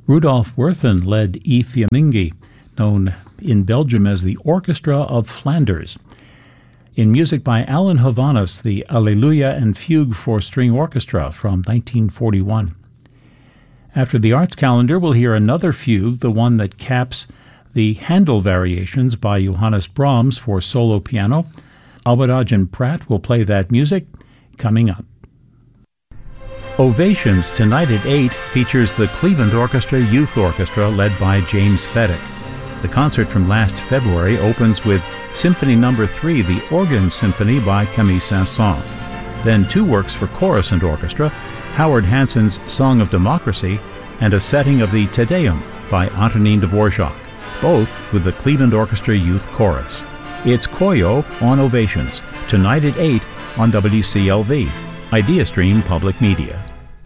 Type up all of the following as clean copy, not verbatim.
Rudolf Werthen led E Fiammingi, known in Belgium as the Orchestra of Flanders. In music by Alan Hovhannes, the Alleluia and Fugue for String Orchestra from 1941. After the arts calendar, we'll hear another fugue, the one that caps the Handel variations by Johannes Brahms for solo piano. Albert Pratt will play that music coming up. Ovations tonight at 8 features the Cleveland Orchestra Youth Orchestra led by James Fedek. The concert from last February opens with Symphony No. 3, the Organ Symphony by Camille Saint-Saëns. Then 2 works for chorus and orchestra, Howard Hanson's Song of Democracy and a setting of the Te Deum by Antonin Dvorak, both with the Cleveland Orchestra Youth Chorus. It's Koyo on Ovations, tonight at 8 on WCLV, IdeaStream Public Media.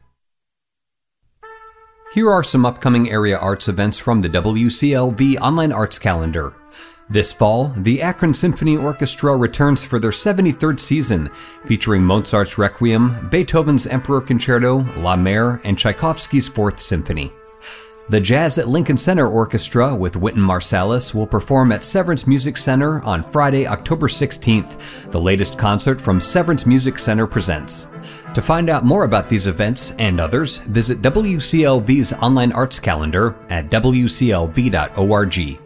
Here are some upcoming area arts events from the WCLV Online Arts Calendar. This fall, the Akron Symphony Orchestra returns for their 73rd season, featuring Mozart's Requiem, Beethoven's Emperor Concerto, La Mer, and Tchaikovsky's Fourth Symphony. The Jazz at Lincoln Center Orchestra with Wynton Marsalis will perform at Severance Music Center on Friday, October 16th, the latest concert from Severance Music Center Presents. To find out more about these events and others, visit WCLV's online arts calendar at wclv.org.